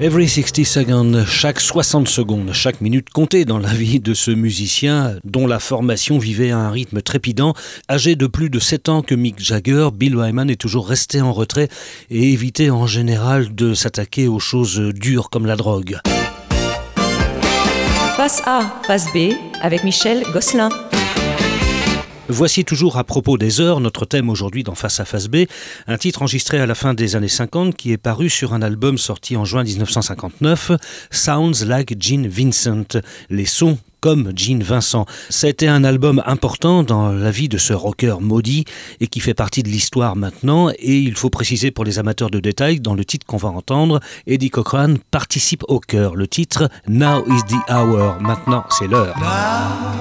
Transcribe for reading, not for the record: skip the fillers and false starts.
Every 60 seconds, chaque 60 secondes, chaque minute comptée dans la vie de ce musicien dont la formation vivait à un rythme trépidant. Âgé de plus de 7 ans que Mick Jagger, Bill Wyman est toujours resté en retrait et évitait en général de s'attaquer aux choses dures comme la drogue. Face A, face B, avec Michel Gosselin. Voici toujours à propos des heures, notre thème aujourd'hui dans Face A Face B, un titre enregistré à la fin des années 50 qui est paru sur un album sorti en juin 1959, Sounds Like Gene Vincent, les sons comme Gene Vincent. C'était un album important dans la vie de ce rocker maudit et qui fait partie de l'histoire maintenant. Et il faut préciser pour les amateurs de détails, dans le titre qu'on va entendre, Eddie Cochran participe au chœur. Le titre Now is the hour, maintenant c'est l'heure.